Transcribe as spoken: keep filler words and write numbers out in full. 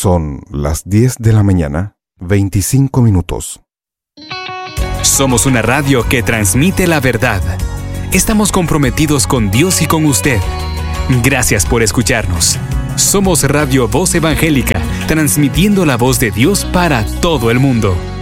Son las diez de la mañana, veinticinco minutos. Somos una radio que transmite la verdad. Estamos comprometidos con Dios y con usted. Gracias por escucharnos. Somos Radio Voz Evangélica, transmitiendo la voz de Dios para todo el mundo.